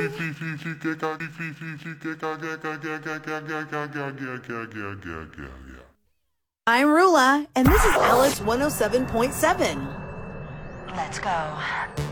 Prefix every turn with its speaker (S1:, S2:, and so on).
S1: I'm Rula, and this is Alice 107.7.
S2: Let's go.